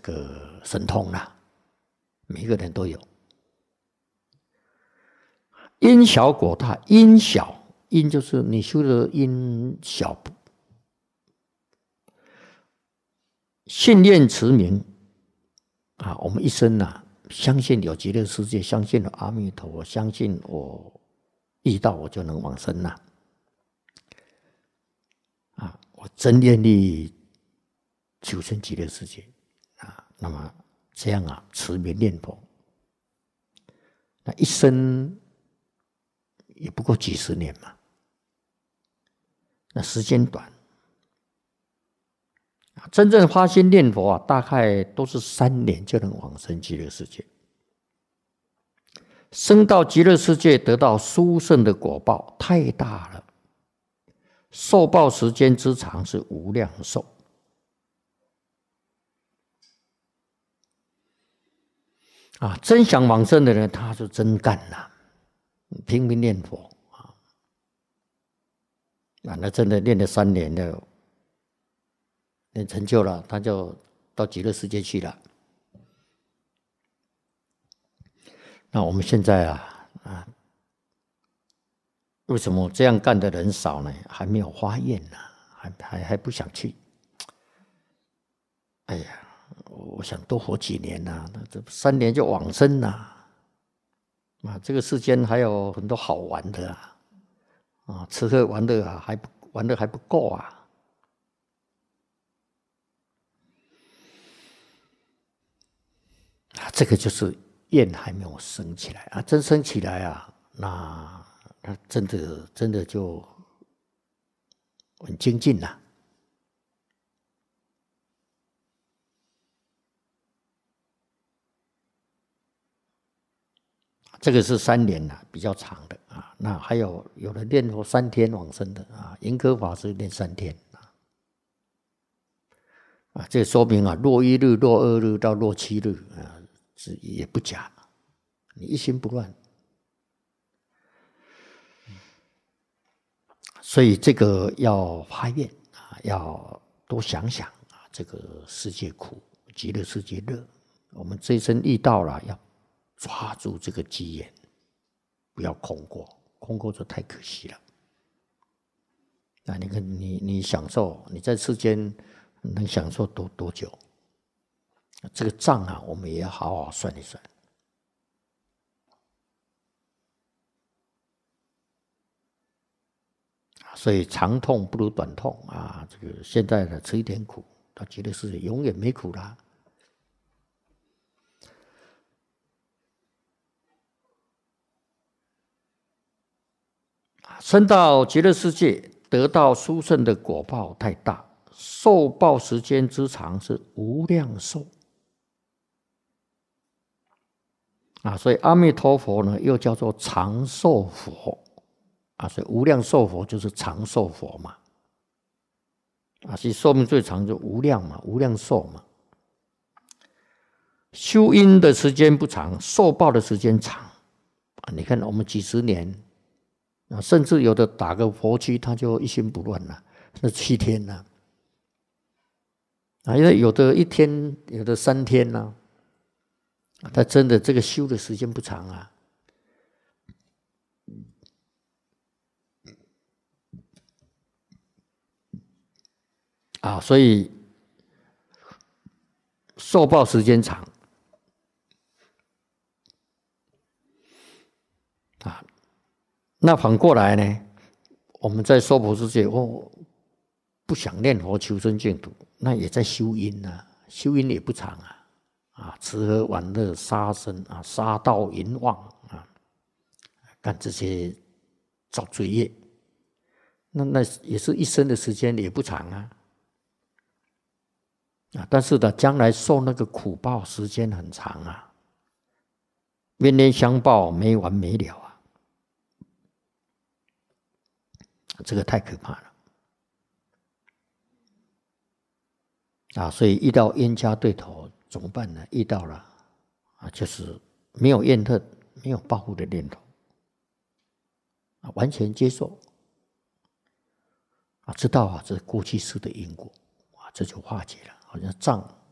个神通啦，每个人都有。因小果大，因小，因就是你修的因小，信念持名啊，我们一生啊，相信有极乐世界，相信有阿弥陀佛，相信我遇到我就能往生了。啊，我真愿意求生极乐世界啊！那么这样啊，持名念佛，那一生也不过几十年嘛，那时间短。真正发心念佛啊，大概都是3年就能往生极乐世界。升到极乐世界，得到殊胜的果报太大了，受报时间之长是无量寿。啊，真想往生的人，他就真干了，拼命念佛啊，那真的念了3年了。成就了，他就到极乐世界去了。那我们现在为什么这样干的人少呢？还没有发愿呢，还不想去。哎呀，我想多活几年呐，这3年就往生了。这个世间还有很多好玩的吃喝玩乐玩的还不够啊。这个就是愿还没有升起来啊，真升起来啊，那真的就很精进了。这个是3年了，比较长的啊。那还有的念佛3天往生的啊，盈科法师念3天啊，这说明啊，若1日、若2日到若7日啊。也不假，你一心不乱，所以这个要发愿啊，要多想想啊，这个世界苦，极乐世界乐，我们这一生遇到了，要抓住这个机缘，不要空过，空过就太可惜了。那你看，你享受，你在世间能享受多久？这个账啊，我们也要好好算一算。所以长痛不如短痛啊！这个现在的吃一点苦，到极乐世界永远没苦啦。升到极乐世界，得到殊胜的果报太大，受报时间之长是无量寿。所以阿弥陀佛呢，又叫做长寿佛所以无量寿佛就是长寿佛嘛其实寿命最长就无量嘛，无量寿嘛。修因的时间不长，受报的时间长你看我们几十年甚至有的打个佛七，他就一心不乱了，那7天了因为有的1天，有的3天呢他真的这个修的时间不长所以受报时间长那反过来呢，我们在娑婆世界不想念佛求生净土，那也在修因修因也不长吃喝玩乐、杀生杀盗淫妄干这些造罪业，那也是一生的时间也不长但是呢，将来受那个苦报时间很长冤冤相报没完没了这个太可怕了所以遇到冤家对头怎么办呢？遇到了就是没有怨恨，没有报复的念头完全接受知道这是过去世的因果这就化解了，好像障